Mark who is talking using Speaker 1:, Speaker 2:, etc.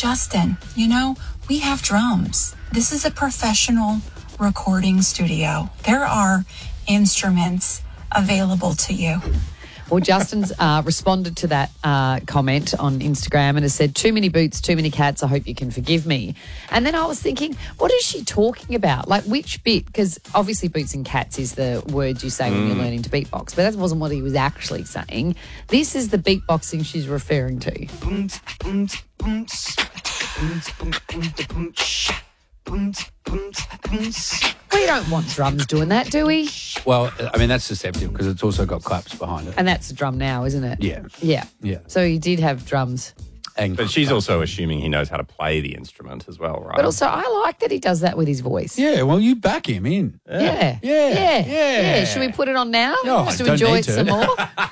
Speaker 1: Justin, we have drums. This is a professional recording studio. There are instruments available to you.
Speaker 2: Well, Justin's responded to that comment on Instagram and has said, too many boots, too many cats, I hope you can forgive me. And then I was thinking, what is she talking about? Like, which bit? Because obviously boots and cats is the words you say when you're learning to beatbox, but that wasn't what he was actually saying. This is the beatboxing she's referring to. We don't want drums doing that, do we?
Speaker 3: Well, I mean, that's deceptive because it's also got claps behind it.
Speaker 2: And that's a drum now, isn't it?
Speaker 3: Yeah.
Speaker 2: Yeah.
Speaker 3: Yeah.
Speaker 2: So he did have drums.
Speaker 4: But she's also assuming he knows how to play the instrument as well, right?
Speaker 2: But also, I like that he does that with his voice.
Speaker 3: Yeah, well, you back him in.
Speaker 2: Yeah.
Speaker 3: Yeah.
Speaker 2: Should we put it on now?
Speaker 3: No,
Speaker 2: just to
Speaker 3: don't
Speaker 2: enjoy
Speaker 3: need
Speaker 2: it
Speaker 3: to.
Speaker 2: some more?